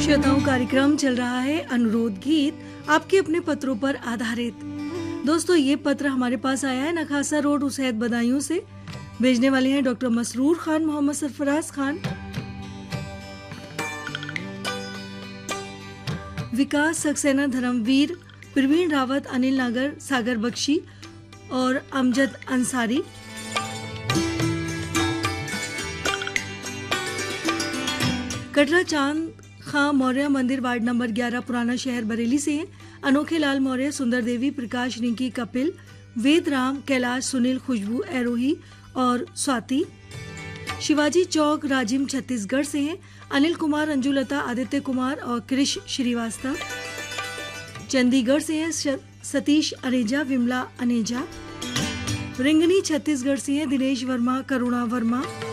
श्रोताओं, कार्यक्रम चल रहा है अनुरोध गीत, आपके अपने पत्रों पर आधारित। दोस्तों, ये पत्र हमारे पास आया है नखासा रोड उसैद बदायूं से। भेजने वाले हैं डॉक्टर मसरूर खान, मोहम्मद सरफराज खान, विकास सक्सेना, धर्मवीर, प्रवीण रावत, अनिल नागर, सागर बख्शी और अमजद अंसारी। कटरा चांद खां मौर्य मंदिर, वार्ड नंबर 11, पुराना शहर, बरेली से हैं। अनोखे लाल मौर्य, सुंदर देवी, प्रकाश रिंकी, कपिल, वेद राम, कैलाश, सुनील, खुशबू, एरोही और स्वाति। शिवाजी चौक, राजिम, छत्तीसगढ़ से हैं। अनिल कुमार, अंजुलता, आदित्य कुमार और कृष श्रीवास्तव। चंडीगढ़ से हैं सतीश अनेजा, विमला अनेजा। रिंगनी, छत्तीसगढ़ से हैं दिनेश वर्मा, करुणा वर्मा।